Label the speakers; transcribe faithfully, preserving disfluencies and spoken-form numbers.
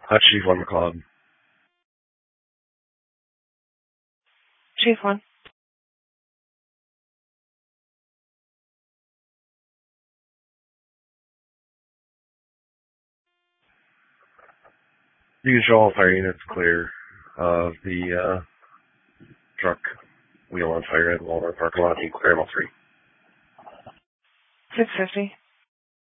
Speaker 1: Uh, Chief one McLeod.
Speaker 2: Chief one.
Speaker 1: You can show all fire units clear of the uh, truck wheel on fire at Walmart parking lot. You can clear them all three.
Speaker 2: six fifty.